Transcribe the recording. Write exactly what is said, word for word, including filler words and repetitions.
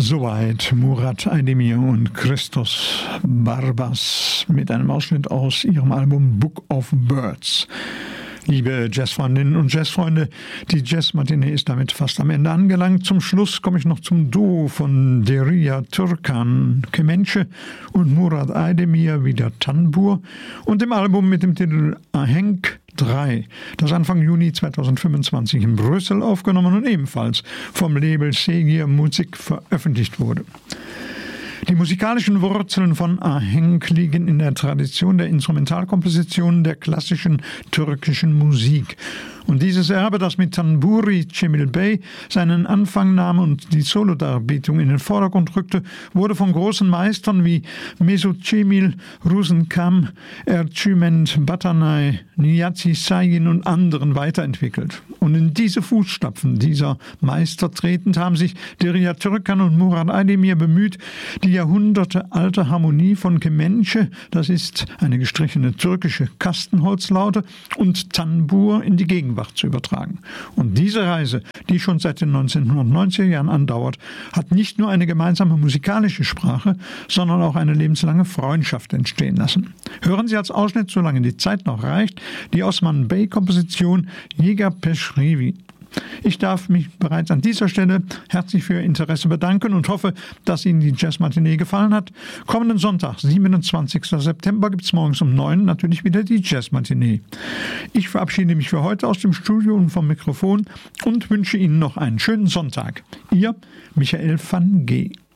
Soweit Murat Aydemir und Christos Barbas mit einem Ausschnitt aus ihrem Album Book of Birds. Liebe Jazzfreundinnen und Jazzfreunde, die Jazzmatinee ist damit fast am Ende angelangt. Zum Schluss komme ich noch zum Duo von Derya Türkan, Kemençe, und Murat Aydemir, wieder Tanbur, und dem Album mit dem Titel Ahenk drei, das Anfang Juni zweitausendfünfundzwanzig in Brüssel aufgenommen und ebenfalls vom Label Segir Musik veröffentlicht wurde. Die musikalischen Wurzeln von Ahenk liegen in der Tradition der Instrumentalkomposition der klassischen türkischen Musik. Und dieses Erbe, das mit Tanburi Cemil Bey seinen Anfang nahm und die Solodarbietung in den Vordergrund rückte, wurde von großen Meistern wie Mesut Cemil, Rusenkam, Ercüment Batanay, Niyazi Sayin und anderen weiterentwickelt. Und in diese Fußstapfen dieser Meister tretend haben sich Derya Türkan und Murat Aydemir bemüht, die jahrhundertealte Harmonie von Kemençe, das ist eine gestrichene türkische Kastenholzlaute, und Tanbur in die Gegenwart zu übertragen. Und diese Reise, die schon seit den neunzehnhundertneunziger Jahren andauert, hat nicht nur eine gemeinsame musikalische Sprache, sondern auch eine lebenslange Freundschaft entstehen lassen. Hören Sie als Ausschnitt, solange die Zeit noch reicht, die Osman Bey-Komposition Yeger Peşrevi. Ich darf mich bereits an dieser Stelle herzlich für Ihr Interesse bedanken und hoffe, dass Ihnen die Jazzmatinee gefallen hat. Kommenden Sonntag, siebenundzwanzigsten September, gibt es morgens um neun natürlich wieder die Jazzmatinee. Ich verabschiede mich für heute aus dem Studio und vom Mikrofon und wünsche Ihnen noch einen schönen Sonntag. Ihr Michael van G.